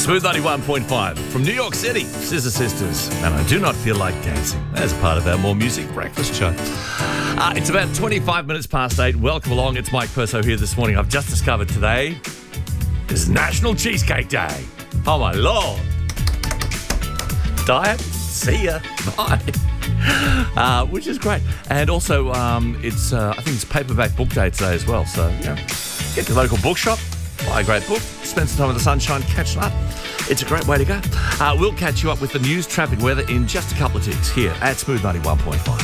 Smooth 91.5 from New York City, Scissor Sisters, and I Do Not Feel Like Dancing as part of our More Music Breakfast show. It's about 25 minutes past 8. Welcome along. It's Mike Perso here this morning. I've just discovered today is National Cheesecake Day. Oh, my Lord. Diet, see ya. Bye. Which is great. And also, I think it's Paperback Book Day today as well. So, get to the local bookshop, buy a great book, spend some time in the sunshine, catch up. It's a great way to go. We'll catch you up with the news, traffic, weather in just a couple of ticks here at Smooth 91.5.